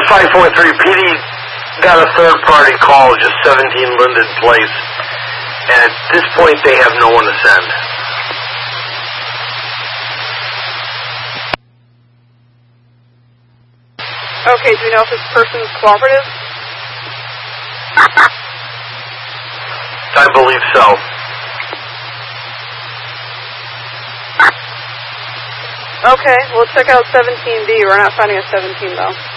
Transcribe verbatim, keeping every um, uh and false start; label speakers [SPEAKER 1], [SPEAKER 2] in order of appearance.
[SPEAKER 1] five four three, P D got a third-party call, just seventeen Linden Place. And at this point, they have no one to send.
[SPEAKER 2] Okay, do you know if this person's cooperative?
[SPEAKER 1] I believe so.
[SPEAKER 2] Okay, we'll check out seventeen D. We're not finding a seventeen, though.